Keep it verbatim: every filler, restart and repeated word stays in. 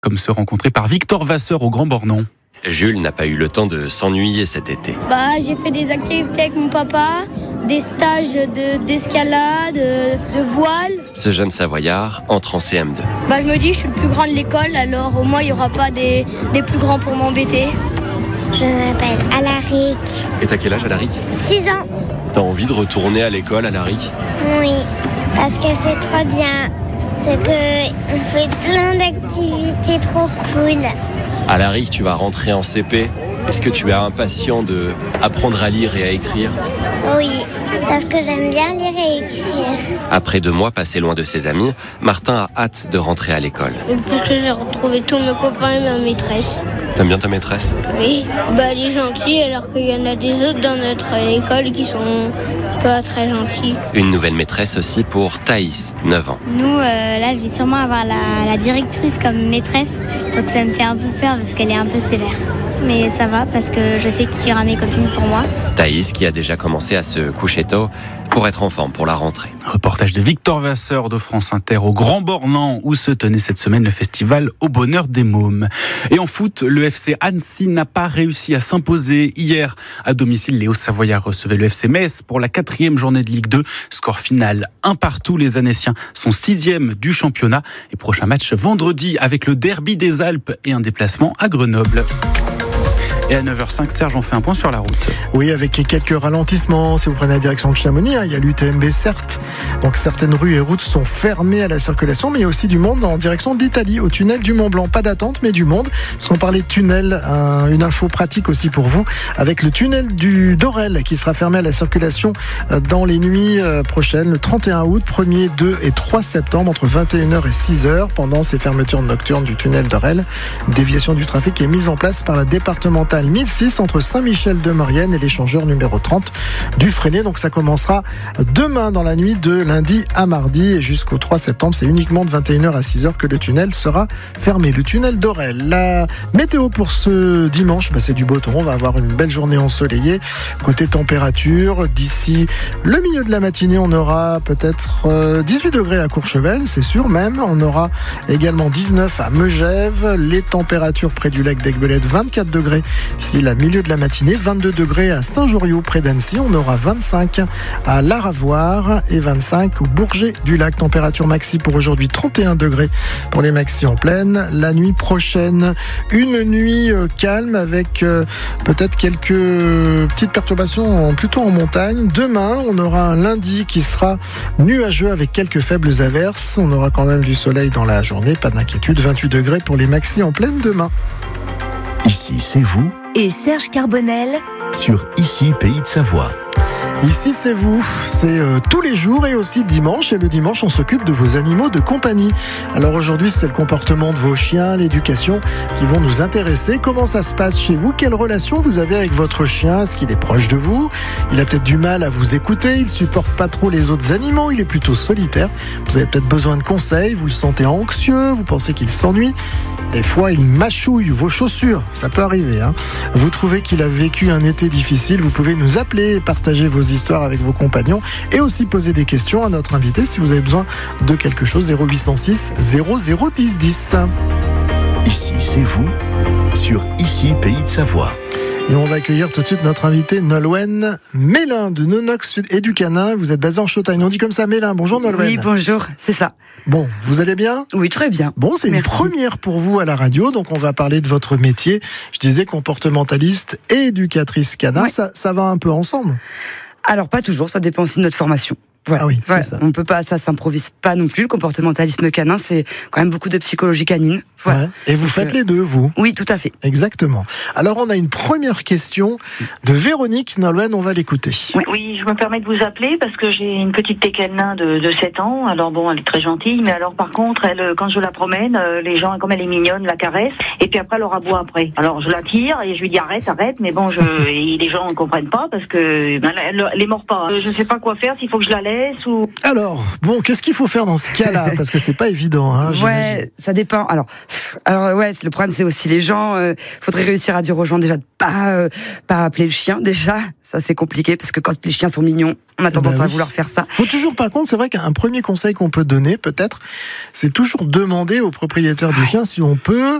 comme ceux rencontrés par Victor Vasseur au Grand Bornand. Jules n'a pas eu le temps de s'ennuyer cet été. Bah, j'ai fait des activités avec mon papa, des stages de, d'escalade, de, de voile. Ce jeune Savoyard entre en C M deux. Bah, je me dis, je suis le plus grand de l'école, alors au moins il n'y aura pas des, des plus grands pour m'embêter. Je m'appelle Alaric. Et t'as quel âge, Alaric ? six ans. T'as envie de retourner à l'école, Alaric ? Oui, parce que c'est trop bien. C'est qu'on fait plein d'activités trop cool. Alaric, tu vas rentrer en C P. Est-ce que tu es impatient de apprendre à lire et à écrire ? Oui, parce que j'aime bien lire et écrire. Après deux mois passés loin de ses amis, Martin a hâte de rentrer à l'école. Parce que j'ai retrouvé tous mes copains et ma maîtresse. T'aimes bien ta maîtresse ? Oui, bah, elle est gentille alors qu'il y en a des autres dans notre école qui sont pas très gentils. Une nouvelle maîtresse aussi pour Thaïs, neuf ans. Nous, euh, là, je vais sûrement avoir la, la directrice comme maîtresse, donc ça me fait un peu peur parce qu'elle est un peu sévère. Mais ça va parce que je sais qu'il y aura mes copines pour moi. Thaïs qui a déjà commencé à se coucher tôt pour être en forme pour la rentrée. Reportage de Victor Vasseur de France Inter au Grand Bornand où se tenait cette semaine le festival Au Bonheur des Mômes. Et en foot, le F C Annecy n'a pas réussi à s'imposer. Hier, à domicile, les Hauts-Savoyards recevaient le F C Metz pour la quatrième journée de Ligue deux. Score final un partout. Les Annéciens sont sixième du championnat. Et prochain match vendredi avec le derby des Alpes et un déplacement à Grenoble. Et à neuf heures cinq, Serge, on fait un point sur la route. Oui, avec quelques ralentissements. Si vous prenez la direction de Chamonix, hein, il y a l'U T M B, certes. Donc certaines rues et routes sont fermées à la circulation, mais il y a aussi du monde en direction de l'Italie, au tunnel du Mont Blanc. Pas d'attente, mais du monde. Parce qu'on parlait de tunnel, un, une info pratique aussi pour vous, avec le tunnel du d'Orel qui sera fermé à la circulation dans les nuits prochaines, le trente et un août, premier, deux et trois septembre, entre vingt et une heures et six heures, pendant ces fermetures nocturnes du tunnel d'Orel. Une déviation du trafic est mise en place par la départementale mille six entre Saint-Michel-de-Maurienne et l'échangeur numéro trente du Freinet. Donc ça commencera demain dans la nuit de lundi à mardi et jusqu'au trois septembre. C'est uniquement de vingt et une heures à six heures que le tunnel sera fermé. Le tunnel d'Orel. La météo pour ce dimanche, bah c'est du beau temps. On va avoir une belle journée ensoleillée. Côté température, d'ici le milieu de la matinée, on aura peut-être dix-huit degrés à Courchevel, c'est sûr même. On aura également dix-neuf à Megève. Les températures près du lac d'Aiguebelette, vingt-quatre degrés ici la milieu de la matinée, vingt-deux degrés à Saint-Joriot près d'Annecy, on aura vingt-cinq à Laravoir et vingt-cinq au Bourget du Lac. Température maxi pour aujourd'hui trente et un degrés pour les maxi en pleine. La nuit prochaine, une nuit calme avec peut-être quelques petites perturbations plutôt en montagne. Demain, on aura un lundi qui sera nuageux avec quelques faibles averses. On aura quand même du soleil dans la journée, pas d'inquiétude, vingt-huit degrés pour les maxi en pleine demain. Ici, c'est vous et Serge Carbonel sur Ici, Pays de Savoie. Ici, c'est vous. C'est euh, tous les jours et aussi le dimanche. Et le dimanche, on s'occupe de vos animaux de compagnie. Alors aujourd'hui, c'est le comportement de vos chiens, l'éducation qui vont nous intéresser. Comment ça se passe chez vous ? Quelle relation vous avez avec votre chien ? Est-ce qu'il est proche de vous ? Il a peut-être du mal à vous écouter. Il supporte pas trop les autres animaux. Il est plutôt solitaire. Vous avez peut-être besoin de conseils. Vous le sentez anxieux. Vous pensez qu'il s'ennuie. Des fois, il mâchouille vos chaussures. Ça peut arriver, hein. Vous trouvez qu'il a vécu un été difficile. Vous pouvez nous appeler et partager vos histoires avec vos compagnons et aussi poser des questions à notre invité si vous avez besoin de quelque chose. Zéro huit cent six zéro zéro dix dix. Ici, c'est vous sur Ici, Pays de Savoie. Et on va accueillir tout de suite notre invité Nolwenn Mélin de Nonox et du Canin. Vous êtes basé en Chautagne. On dit comme ça Mélin. Bonjour Nolwenn. Oui, bonjour, c'est ça. Bon, vous allez bien ? Oui, très bien. Bon, c'est Merci. Une première pour vous à la radio, donc on va parler de votre métier. Je disais comportementaliste et éducatrice canin, ouais. ça, ça va un peu ensemble ? Alors pas toujours, ça dépend aussi de notre formation. Voilà. Ah oui, c'est ouais, ça. On peut pas, ça s'improvise pas non plus. Le comportementalisme canin, c'est quand même beaucoup de psychologie canine. Voilà. Ouais. Et vous faites euh, les deux, vous ? Oui, tout à fait. Exactement. Alors, on a une première question de Véronique Nolwenn, on va l'écouter. Oui, oui, je me permets de vous appeler parce que j'ai une petite teckel nain de, de sept ans. Alors bon, elle est très gentille, mais alors par contre, elle, quand je la promène, les gens, comme elle est mignonne, la caressent, et puis après, elle leur aboie après. Alors, je la tire et je lui dis arrête, arrête, mais bon, je, et les gens ne comprennent pas parce que ben, elle, elle, elle les mord pas. Je sais pas quoi faire, s'il faut que je la laisse laisse ou... Alors, bon, qu'est-ce qu'il faut faire dans ce cas-là? Parce que c'est pas évident. Hein, ouais, ça dépend. Alors, pff, alors ouais, le problème c'est aussi les gens. Euh, faudrait réussir à dire aux gens déjà de pas euh, pas appeler le chien déjà. Ça c'est compliqué parce que quand les chiens sont mignons, on a tendance bah oui. à vouloir faire ça. Faut toujours, par contre, c'est vrai qu'un premier conseil qu'on peut donner, peut-être, c'est toujours demander au propriétaire du chien si on peut